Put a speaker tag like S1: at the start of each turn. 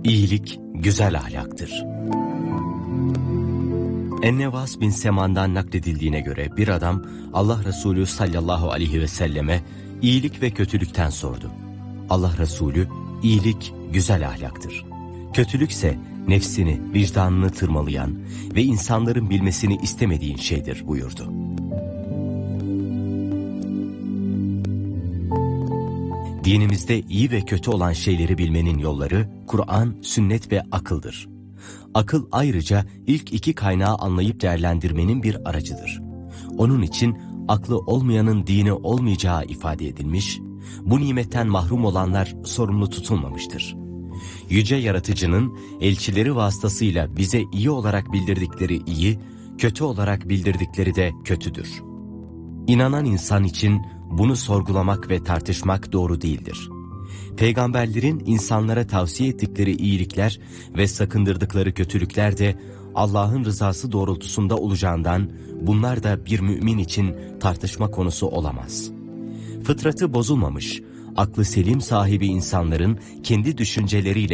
S1: İyilik güzel ahlaktır. Ennevas bin Seman'dan nakledildiğine göre bir adam Allah Resulü sallallahu aleyhi ve selleme iyilik ve kötülükten sordu. Allah Resulü, iyilik güzel ahlaktır. Kötülükse nefsini, vicdanını tırmalayan ve insanların bilmesini istemediğin şeydir buyurdu. Dinimizde iyi ve kötü olan şeyleri bilmenin yolları Kur'an, sünnet ve akıldır. Akıl ayrıca ilk iki kaynağı anlayıp değerlendirmenin bir aracıdır. Onun için aklı olmayanın dini olmayacağı ifade edilmiş, bu nimetten mahrum olanlar sorumlu tutulmamıştır. Yüce Yaratıcı'nın elçileri vasıtasıyla bize iyi olarak bildirdikleri iyi, kötü olarak bildirdikleri de kötüdür. İnanan insan için bunu sorgulamak ve tartışmak doğru değildir. Peygamberlerin insanlara tavsiye ettikleri iyilikler ve sakındırdıkları kötülükler de Allah'ın rızası doğrultusunda olacağından bunlar da bir mümin için tartışma konusu olamaz. Fıtratı bozulmamış, aklı selim sahibi insanların kendi düşünceleriyle